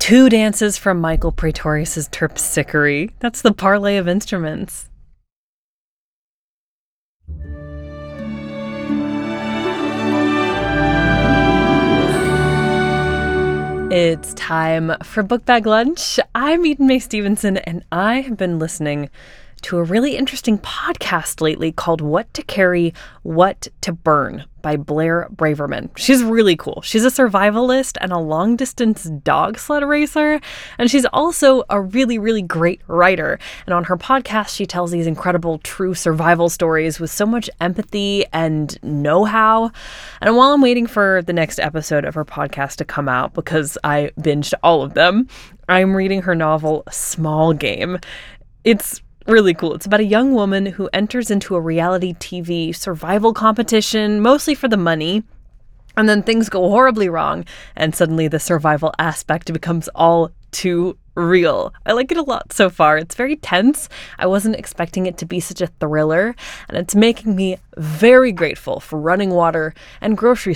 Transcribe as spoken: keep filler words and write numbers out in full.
Two dances from Michael Praetorius' Terpsichore. That's the parlay of instruments. It's time for Book Bag Lunch. I'm Eden Mae Stevenson, and I have been listening to a really interesting podcast lately called What to Carry, What to Burn by Blair Braverman. She's really cool. She's a survivalist and a long-distance dog sled racer, and she's also a really, really great writer. And on her podcast, she tells these incredible true survival stories with so much empathy and know-how. And while I'm waiting for the next episode of her podcast to come out, because I binged all of them, I'm reading her novel Small Game. It's really cool. It's about a young woman who enters into a reality T V survival competition, mostly for the money, and then things go horribly wrong, and suddenly the survival aspect becomes all too real. I like it a lot so far. It's very tense. I wasn't expecting it to be such a thriller, and it's making me very grateful for running water and grocery